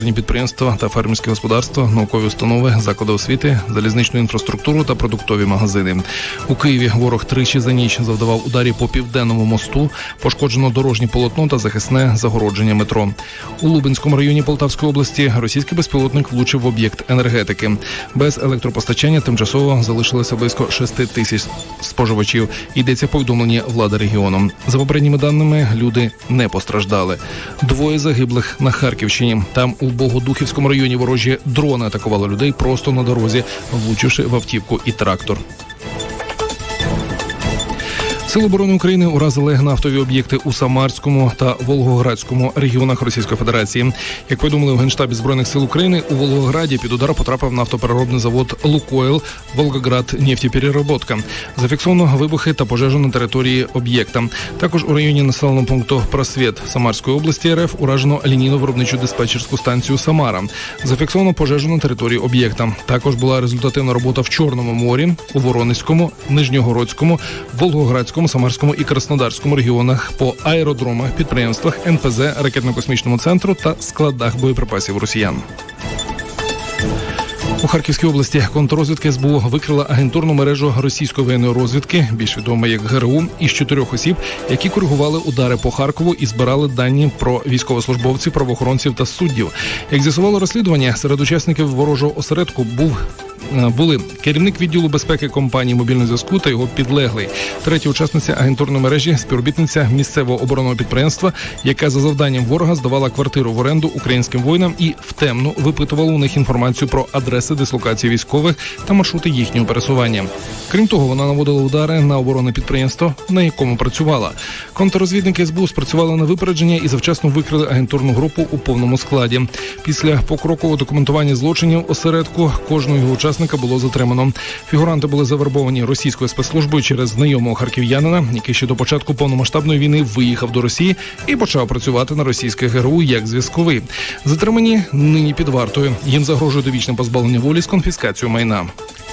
підприємства та фермерське господарство, наукові установи, заклади освіти, залізничну інфраструктуру та продуктові магазини. У Києві ворог тричі за ніч завдавав ударів по Південному мосту, пошкоджено дорожнє полотно та захисне загородження метро. У Лубенському районі Полтавської області російський безпілотник влучив в об'єкт енергетики. Без електропостачання тимчасово залишилося близько 6 тисяч споживачів. Йдеться повідомлення влади регіону. За попередніми даними, люди не постраждали. 2 загиблих на Харківщині. Там у Богодухівському районі ворожі дрони атакували людей просто на дорозі, влучивши в автівку і трактор. Сили оборони України уразили нафтові об'єкти у Самарському та Волгоградському регіонах Російської Федерації. Як повідомили в Генштабі Збройних сил України, у Волгограді під удар потрапив нафтопереробний завод «Лукойл» «Волгограднефтепереработка». Зафіксовано вибухи та пожежу на території об'єкта. Також у районі населеного пункту Просвіт Самарської області РФ уражено лінійну виробничу диспетчерську станцію «Самара». Зафіксовано пожежу на території об'єкта. Також була результативна робота в Чорному морі, у Воронезькому, Нижньогородському, Волгоградському, Самарському і Краснодарському регіонах по аеродромах, підприємствах, НПЗ, ракетно-космічному центру та складах боєприпасів росіян. У Харківській області контррозвідки СБУ викрила агентурну мережу російської воєнної розвідки, більш відома як ГРУ, із 4 осіб, які коригували удари по Харкову і збирали дані про військовослужбовців, правоохоронців та суддів. Як з'ясувало розслідування, серед учасників ворожого осередку були керівник відділу безпеки компанії мобільного зв'язку та його підлеглий. 3-я учасниця агентурної мережі – співробітниця місцевого оборонного підприємства, яка за завданням ворога здавала квартиру в оренду українським воїнам і втемну випитувала у них інформацію про адреси дислокації військових та маршрути їхнього пересування. Крім того, вона наводила удари на оборонне підприємство, на якому працювала. Контррозвідники СБУ спрацювали на випередження і завчасно викрили агентурну групу у повному складі. Після покрокового документування злочинів осередку кожного його учасника було затримано. Фігуранти були завербовані російською спецслужбою через знайомого харків'янина, який ще до початку повномасштабної війни виїхав до Росії і почав працювати на російське ГРУ як зв'язковий. Затримані нині під вартою. Їм загрожує довічне позбавлення волі з конфіскацією майна.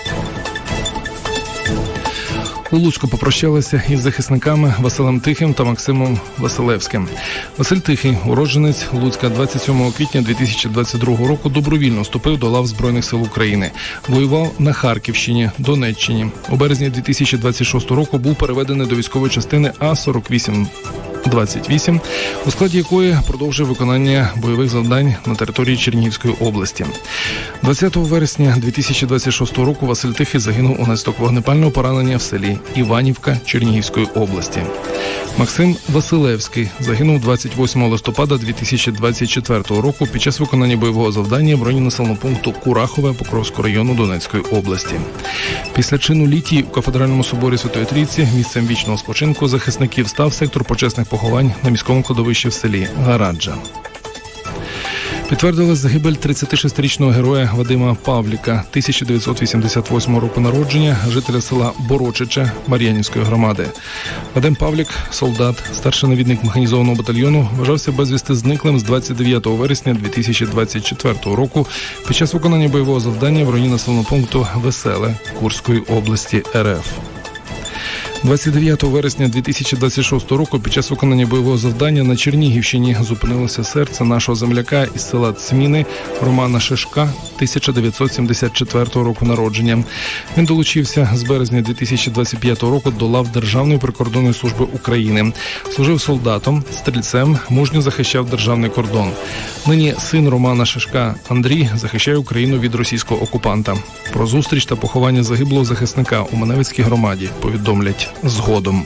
У Луцьку попрощалися із захисниками Василем Тихим та Максимом Василевським. Василь Тихий, уродженець Луцька, 27 квітня 2022 року добровільно вступив до лав Збройних сил України. Воював на Харківщині, Донеччині. У березні 2026 року був переведений до військової частини А-48-28, у складі якої продовжив виконання бойових завдань на території Чернігівської області. 20 вересня 2026 року Василь Тихий загинув унаслідок вогнепального поранення в селі Іванівка Чернігівської області. Максим Василевський загинув 28 листопада 2024 року під час виконання бойового завдання в районі населеного пункту Курахове Покровського району Донецької області. Після чину літії у Кафедральному соборі Святої Трійці місцем вічного спочинку захисників став сектор почесних поховань на міському кладовищі в селі Гараджа. Підтвердили загибель 36-річного героя Вадима Павліка, 1988 року народження, жителя села Борочича Мар'янівської громади. Вадим Павлік, солдат, старший навідник механізованого батальйону, вважався безвісти зниклим з 29 вересня 2024 року під час виконання бойового завдання в районі населеного пункту Веселе Курської області РФ. 29 вересня 2026 року під час виконання бойового завдання на Чернігівщині зупинилося серце нашого земляка із села Цміни Романа Шишка, 1974 року народження. Він долучився з березня 2025 року до лав Державної прикордонної служби України. Служив солдатом, стрільцем, мужньо захищав державний кордон. Нині син Романа Шишка Андрій захищає Україну від російського окупанта. Про зустріч та поховання загиблого захисника у Маневицькій громаді повідомлять згодом.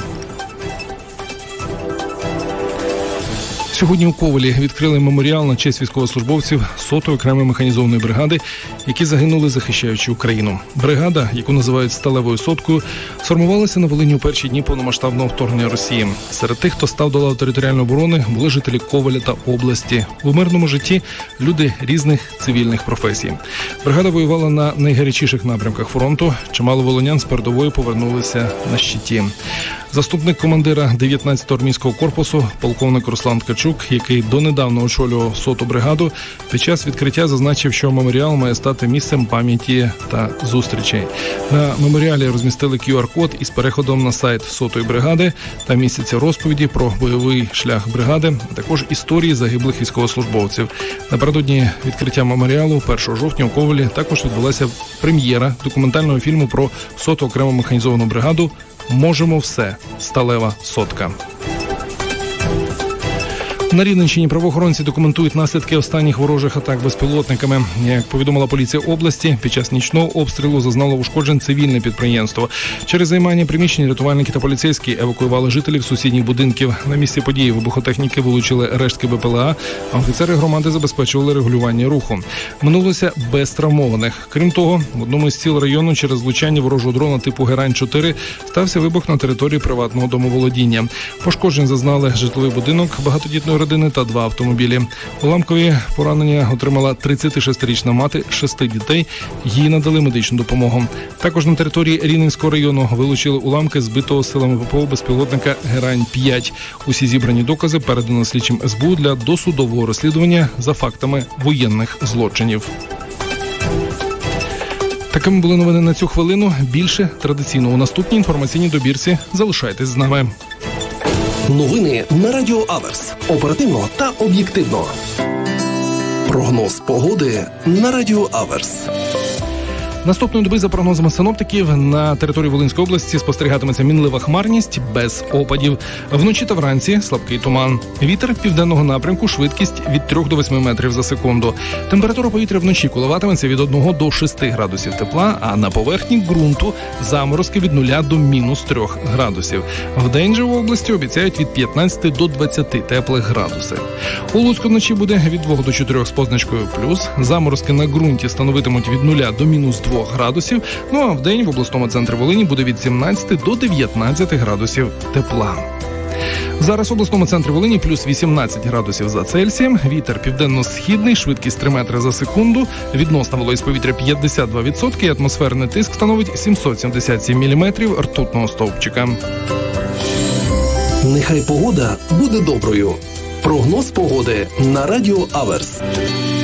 Сьогодні у Ковелі відкрили меморіал на честь військовослужбовців 100-ї окремої механізованої бригади, які загинули, захищаючи Україну. Бригада, яку називають «Сталевою соткою», сформувалася на Волині у перші дні повномасштабного вторгнення Росії. Серед тих, хто став до лав територіальної оборони, були жителі Ковеля та області. У мирному житті люди різних цивільних професій. Бригада воювала на найгарячіших напрямках фронту. Чимало волинян з передової повернулися на щиті. Заступник командира 19-го армійського корпусу, полковник Руслан Ткачук, Ткачук, який донедавна очолював 100-ту бригаду, під час відкриття зазначив, що меморіал має стати місцем пам'яті та зустрічей. На меморіалі розмістили QR-код із переходом на сайт 100-ї бригади. Там містяться розповіді про бойовий шлях бригади, а також історії загиблих військовослужбовців. Напередодні відкриття меморіалу 1 жовтня у Ковелі також відбулася прем'єра документального фільму про 100-ту окрему механізовану бригаду «Можемо все. Сталева сотка». На Рівненщині правоохоронці документують наслідки останніх ворожих атак безпілотниками. Як повідомила поліція області, під час нічного обстрілу зазнало ушкоджень цивільне підприємство. Через займання приміщень рятувальники та поліцейські евакуювали жителів сусідніх будинків. На місці події вибухотехніки вилучили рештки БПЛА, а офіцери громади забезпечували регулювання руху. Минулося без травмованих. Крім того, в одному із сіл району через влучання ворожого дрона типу Герань-4 стався вибух на території приватного домоволодіння. Пошкоджень зазнали житловий будинок багатодітної родини та 2 автомобілі. Уламкові поранення отримала 36-річна мати 6 дітей. Їй надали медичну допомогу. Також на території Рівненського району вилучили уламки збитого силами ППО безпілотника Герань-5. Усі зібрані докази передано слідчим СБУ для досудового розслідування за фактами воєнних злочинів. Такими були новини на цю хвилину. Більше традиційно у наступній інформаційній добірці. Залишайтесь з нами. Новини на Радіо Аверс. Оперативно та об'єктивно. Прогноз погоди на Радіо Аверс. Наступної доби, за прогнозами синоптиків, на території Волинської області спостерігатиметься мінлива хмарність без опадів. Вночі та вранці слабкий туман. Вітер південного напрямку, швидкість від 3 до 8 метрів за секунду. Температура повітря вночі коливатиметься від 1 до 6 градусів тепла, а на поверхні ґрунту заморозки від 0 до мінус 3 градусів. Вдень же в області обіцяють від 15 до 20 теплих градусів. У Луцьку вночі буде від 2 до 4 з позначкою плюс. Заморозки на ґрунті становитимуть від 0 до мінус 2 градусів, ну а вдень в обласному центрі Волині буде від 17 до 19 градусів тепла. Зараз в обласному центрі Волині плюс 18 градусів за Цельсієм, вітер південно-східний, швидкість 3 метри за секунду, відносна вологість повітря 52% і атмосферний тиск становить 777 міліметрів ртутного стовпчика. Нехай погода буде доброю. Прогноз погоди на Радіо Аверс.